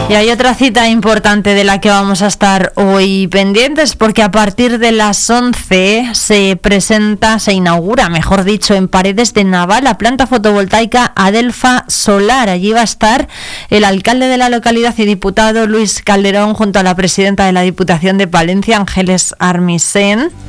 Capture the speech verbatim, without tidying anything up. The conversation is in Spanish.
Y hay otra cita importante de la que vamos a estar hoy pendientes, porque a partir de las once se presenta, se inaugura, mejor dicho, en Paredes de Nava, la planta fotovoltaica Adelfa Solar. Allí va a estar el alcalde de la localidad y diputado Luis Calderón, junto a la presidenta de la Diputación de Palencia, Ángeles Armisen.